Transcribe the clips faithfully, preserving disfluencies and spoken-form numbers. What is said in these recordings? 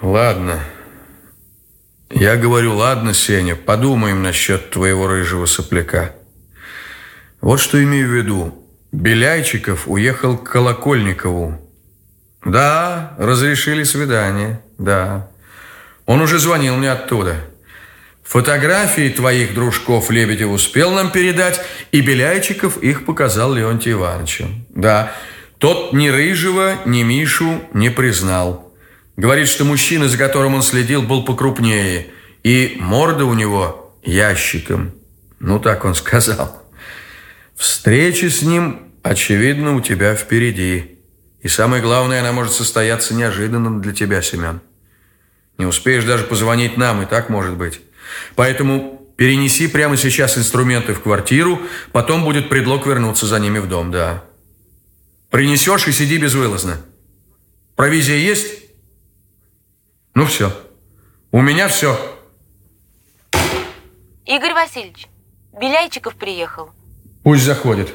Ладно. Я говорю, ладно, Сеня, подумаем насчет твоего рыжего сопляка. Вот что имею в виду. Беляйчиков уехал к Колокольникову. Да, разрешили свидание, да. Он уже звонил мне оттуда. Фотографии твоих дружков Лебедев успел нам передать, и Беляйчиков их показал Леонтию Ивановичу. Да, тот ни Рыжего, ни Мишу не признал. Говорит, что мужчина, за которым он следил, был покрупнее, и морда у него ящиком. Ну, так он сказал. Встреча с ним, очевидно, у тебя впереди. И самое главное, она может состояться неожиданно для тебя, Семен. Не успеешь даже позвонить нам, и так может быть. Поэтому перенеси прямо сейчас инструменты в квартиру, потом будет предлог вернуться за ними в дом, да. Принесешь и сиди безвылазно. Провизия есть? Ну все. У меня все. Игорь Васильевич, Беляйчиков приехал. Пусть заходит.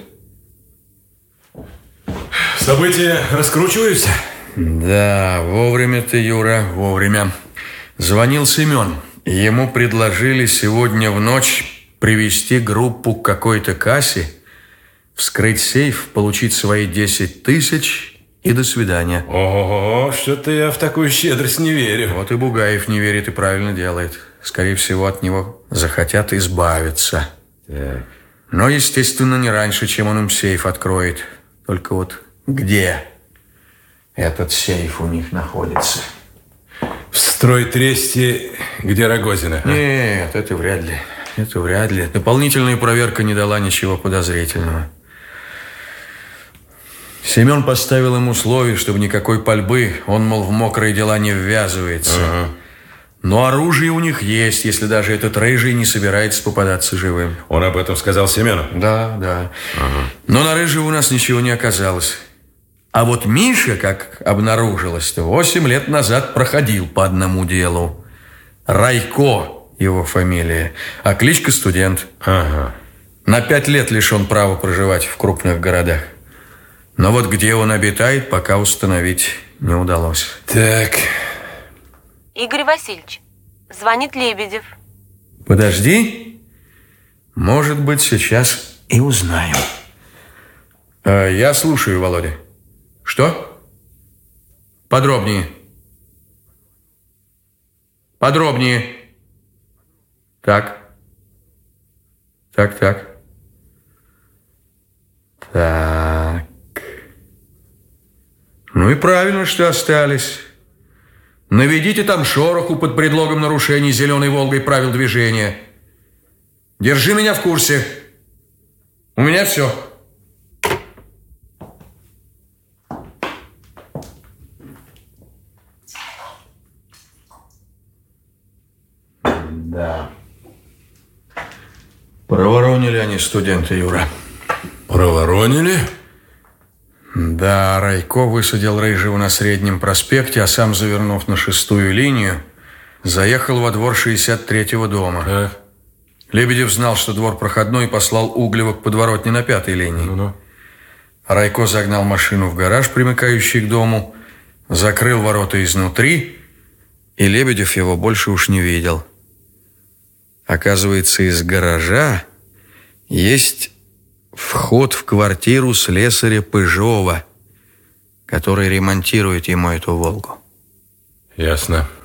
События раскручиваются? Да, вовремя ты, Юра, вовремя. Звонил Семен. Ему предложили сегодня в ночь привести группу к какой-то кассе, вскрыть сейф, получить свои десять тысяч и до свидания. Ого, что-то я в такую щедрость не верю. Вот и Бугаев не верит и правильно делает. Скорее всего, от него захотят избавиться. Так. Но, естественно, не раньше, чем он им сейф откроет. Только вот где этот сейф у них находится? В стройтресте, где Рогозина? Нет, это вряд ли. Это вряд ли. Дополнительная проверка не дала ничего подозрительного. Семен поставил им условие, чтобы никакой пальбы. Он, мол, в мокрые дела не ввязывается. Ага. Но оружие у них есть, если даже этот Рыжий не собирается попадаться живым. Он об этом сказал Семену? Да, да. Ага. Но на Рыжего у нас ничего не оказалось. А вот Миша, как обнаружилось-то, восемь лет назад проходил по одному делу. Райко его фамилия, а кличка Студент. Ага. На пять лет лишен права проживать в крупных городах. Но вот где он обитает, пока установить не удалось. Так. Игорь Васильевич, звонит Лебедев. Подожди. Может быть, сейчас и узнаем. А, я слушаю, Володя. Что? Подробнее. Подробнее. Так. Так, так. Так. Ну и правильно, что остались. Наведите там шороху под предлогом нарушений «Зеленой Волгой» правил движения. Держи меня в курсе. У меня все. Да. Проворонили они студенты, Юра. Проворонили? Да, Райко высадил Рыжего на Среднем проспекте, а сам, завернув на шестую линию, заехал во двор шестьдесят третьего дома. Так. Лебедев знал, что двор проходной, и послал Углева к подворотне на пятой линии. Ну-ну. Райко загнал машину в гараж, примыкающий к дому, закрыл ворота изнутри, и Лебедев его больше уж не видел. Оказывается, из гаража есть вход в квартиру слесаря Пыжова, который ремонтирует ему эту «Волгу». Ясно.